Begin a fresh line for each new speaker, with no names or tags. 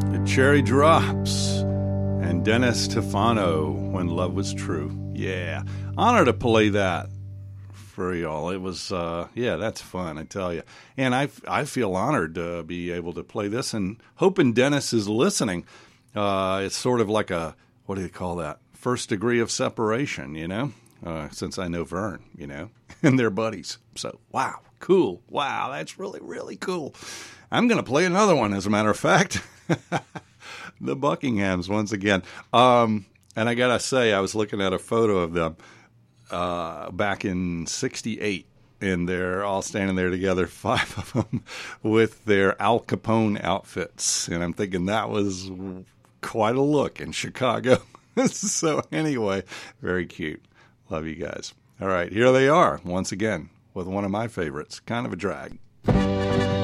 The Cherry Drops and Dennis Stefano, When Love Was True. Yeah, honor to play that for y'all. It was, that's fun, I tell you. And I feel honored to be able to play this, and hoping Dennis is listening. It's sort of like a, what do you call that? First degree of separation, since I know Vern, and they're buddies. So, wow, cool. Wow, that's really, really cool. I'm going to play another one, as a matter of fact. The Buckinghams, once again. And I got to say, I was looking at a photo of them back in 68, and they're all standing there together, 5 of them, with their Al Capone outfits. And I'm thinking that was quite a look in Chicago. So anyway, very cute. Love you guys. All right, here they are, once again, with one of my favorites, Kind of a Drag.